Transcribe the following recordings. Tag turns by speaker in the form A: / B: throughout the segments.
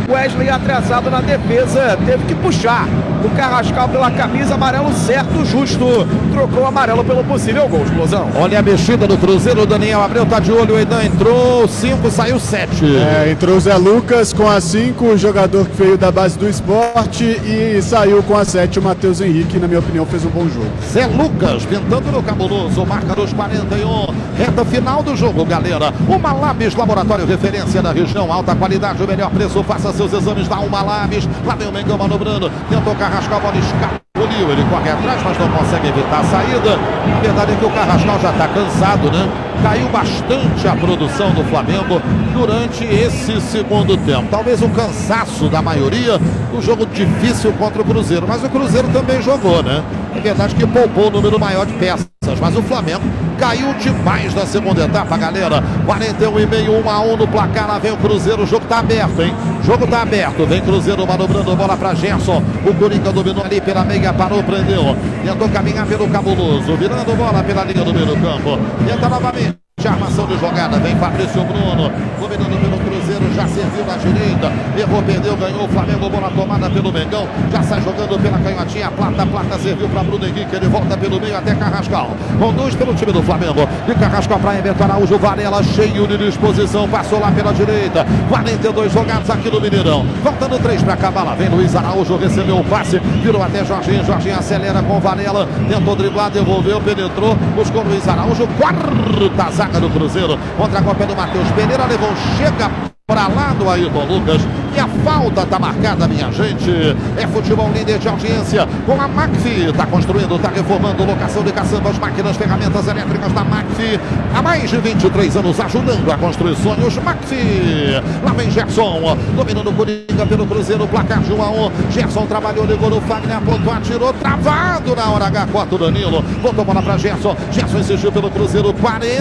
A: Wesley atrasado na defesa, teve que puxar o Carrascal pela camisa, amarelo certo, justo. Trocou o amarelo pelo possível gol, explosão.
B: Olha a mexida do Cruzeiro, o Daniel Abreu tá de olho, o Edan entrou, 5, saiu 7.
C: Entrou o Zé Lucas com a 5, o jogador que veio da base do Sport, e saiu com a 7 o Matheus Henrique, na minha opinião fez um bom jogo.
B: Zé Lucas pintando no cabuloso, marca dos 41, reta final do jogo, galera. Uma Labs, laboratório referência da região, alta qualidade, o melhor preço, faça seus exames da Uma Labs. Lá vem o Mengão manobrando, tentou Carrascal, a bola escapa. Ele corre atrás, mas não consegue evitar a saída. A verdade é que o Carrascal já está cansado, né? Caiu bastante a produção do Flamengo durante esse segundo tempo. Talvez um cansaço da maioria do jogo difícil contra o Cruzeiro. Mas o Cruzeiro também jogou, né? É verdade que poupou o número maior de peças, mas o Flamengo caiu demais na segunda etapa, galera. 41,5, 1-1 no placar. Lá vem o Cruzeiro, o jogo tá aberto, hein? O jogo tá aberto. Vem Cruzeiro manobrando, bola pra Gerson. O Coringa dominou ali pela meia, parou, prendeu. Tentou caminhar pelo cabuloso, virando bola pela linha do meio do campo. Tenta novamente a armação de jogada, vem Fabrício Bruno, dominando pelo Cruzeiro, já serviu na direita, errou, perdeu, ganhou o Flamengo, bola tomada pelo Mengão, já sai jogando pela canhotinha, Plata serviu para Bruno Henrique, ele volta pelo meio até Carrascal, conduz pelo time do Flamengo, de Carrascal para Everton Araújo, Varela cheio de disposição, passou lá pela direita, 42 jogados aqui no Mineirão, faltando 3 para acabar, lá vem Luiz Araújo, recebeu o passe, virou até Jorginho, Jorginho acelera com Varela, tentou driblar, devolveu, penetrou, buscou Luiz Araújo, quarta zaga do Cruzeiro, contra a Copa do Matheus Pereira, levou, chega para lá do Ayrton Lucas, e a falta está marcada, minha gente. É futebol líder de audiência com a Macfi, está construindo, está reformando, locação de caçambas, máquinas, ferramentas elétricas da Macfi, há mais de 23 anos ajudando a construir sonhos. Macfi, lá vem Gerson, dominando o Coringa pelo Cruzeiro, placar de 1-1, Gerson trabalhou, ligou no Fagner, apontou, atirou, travado na hora H, corta o Danilo, botou bola para Gerson, Gerson insistiu pelo Cruzeiro,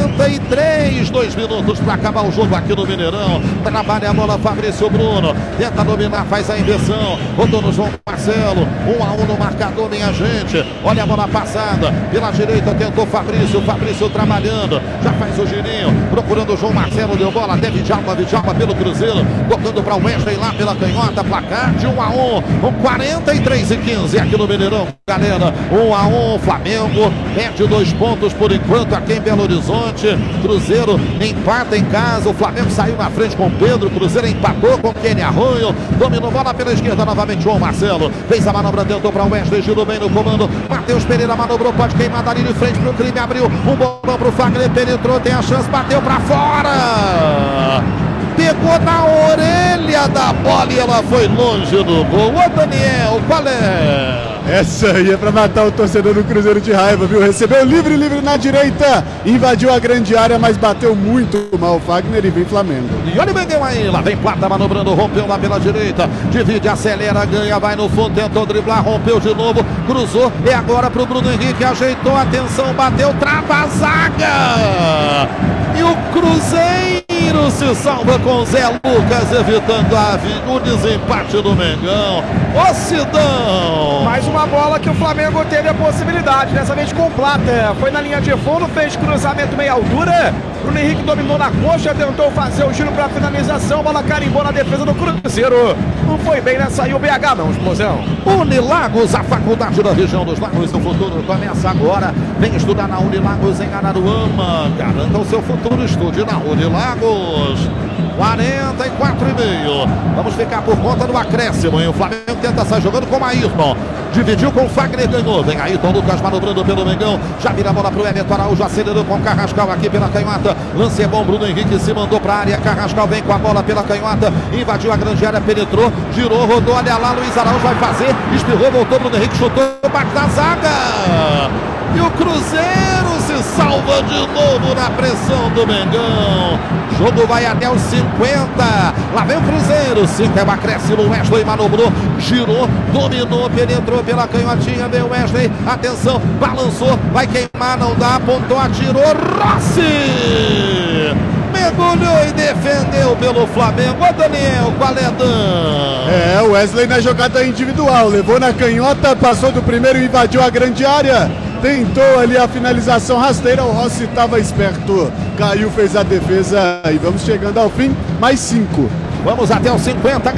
B: 43, 2 minutos para acabar o jogo aqui no Mineirão. Trabalha a bola Fabrício Bruno, tenta dominar, faz a inversão, rodou no João Marcelo, 1-1 no marcador, minha gente. Olha a bola passada, pela direita tentou Fabrício trabalhando, já faz o girinho, procurando o João Marcelo, deu bola até Vidjalma pelo Cruzeiro, tocando para o Wesley lá pela canhota, placar de 1-1, com 43-15 aqui no Mineirão, galera. 1-1, Flamengo perde 2 pontos por enquanto aqui em Belo Horizonte. Cruzeiro empata em casa, o Flamengo saiu na frente com Pedro, Cruzeiro empatou com Kenny Arroio, dominou bola pela esquerda novamente João Marcelo, fez a manobra, tentou para o Wesley, girou bem no comando, Matheus Pereira manobrou, pode queimar da linha de frente para o crime, abriu um bolão para o Fagner, penetrou, tem a chance, bateu para fora, pegou na orelha da bola e ela foi longe do gol. Ô Daniel, qual é?
C: Essa aí é pra matar o torcedor do Cruzeiro de raiva, viu? Recebeu livre na direita, invadiu a grande área, mas bateu muito mal o Fagner e vem Flamengo.
B: E olha o Mengão aí, lá vem Plata manobrando, rompeu lá pela direita, divide, acelera, ganha, vai no fundo, tentou driblar, rompeu de novo, cruzou, e agora pro Bruno Henrique, ajeitou, atenção, bateu, trava a zaga! E o Cruzeiro se salva com Zé Lucas, evitando o desempate do Mengão. Ô Sidão!
A: Mais uma bola que o Flamengo teve a possibilidade, dessa vez com Plata. Foi na linha de fundo, fez cruzamento meia altura. Bruno Henrique dominou na coxa, tentou fazer o giro para finalização. Bola carimbou na defesa do Cruzeiro. Não foi bem nessa aí o BH não, explosão.
B: Unilagos, a faculdade da região dos lagos. O futuro começa agora. Vem estudar na Unilagos em Araruama. Garanta o seu futuro, estude na Unilagos. 44,5. Vamos ficar por conta do acréscimo, hein? O Flamengo tenta sair jogando com o Ayrton. Dividiu com o Fagner, ganhou. Vem Ayrton Lucas manobrando pelo Mengão. Já vira a bola pro Everton Araújo, acelerou com o Carrascal aqui pela canhota. Lance é bom, Bruno Henrique se mandou pra área. Carrascal vem com a bola pela canhota. Invadiu a grande área, penetrou, girou, rodou. Olha lá, Luiz Araújo vai fazer. Espirrou, voltou, Bruno Henrique chutou, bate na zaga. E o Cruzeiro se salva de novo na pressão do Mengão. O jogo vai até os 50. Lá vem o Cruzeiro. 5 é o acréscimo. Wesley manobrou, girou, dominou, penetrou pela canhotinha. Vem o Wesley. Atenção, balançou, vai queimar, não dá, apontou, atirou. Rossi! Mergulhou e defendeu pelo Flamengo. Ô Daniel, qual é, Dan?
C: O Wesley na jogada individual. Levou na canhota, passou do primeiro e invadiu a grande área. Tentou ali a finalização rasteira, o Rossi estava esperto, caiu, fez a defesa e vamos chegando ao fim, mais 5.
B: Vamos até os 50.